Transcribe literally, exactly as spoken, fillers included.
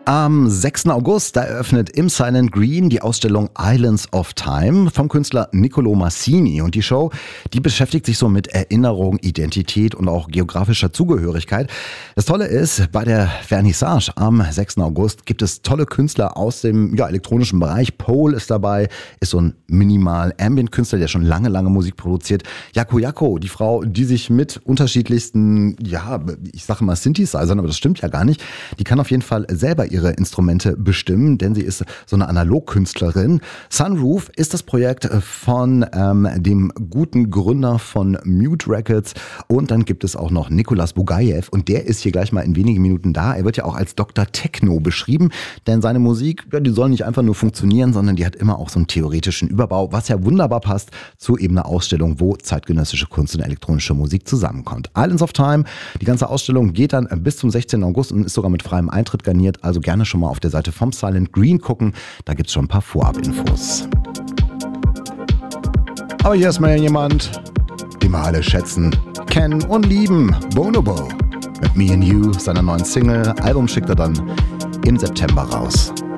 Am sechsten August, da eröffnet im Silent Green die Ausstellung Islands of Time vom Künstler Niccolo Massini. Und die Show, die beschäftigt sich so mit Erinnerung, Identität und auch geografischer Zugehörigkeit. Das Tolle ist, bei der Vernissage am sechsten August gibt es tolle Künstler aus dem ja, elektronischen Bereich. Pole ist dabei, ist so ein Minimal-Ambient-Künstler, der schon lange, lange Musik produziert. Jaco Jaco, die Frau, die sich mit unterschiedlichsten, ja, ich sage mal Synthesizern, aber das stimmt ja gar nicht, die kann auf jeden Fall selber ihre Instrumente bestimmen, denn sie ist so eine Analogkünstlerin. Sunroof ist das Projekt von ähm, dem guten Gründer von Mute Records und dann gibt es auch noch Nicolas Bugayev und der ist hier gleich mal in wenigen Minuten da. Er wird ja auch als Doktor Techno beschrieben, denn seine Musik, ja, die soll nicht einfach nur funktionieren, sondern die hat immer auch so einen theoretischen Überbau, was ja wunderbar passt zu eben einer Ausstellung, wo zeitgenössische Kunst und elektronische Musik zusammenkommt. Islands of Time, die ganze Ausstellung geht dann bis zum sechzehnten August und ist sogar mit freiem Eintritt garniert, also gerne schon mal auf der Seite vom Silent Green gucken, da gibt's schon ein paar Vorabinfos. Aber hier ist mal jemand, den wir alle schätzen, kennen und lieben, Bonobo. Mit Me and You, seiner neuen Single, Album schickt er dann im September raus.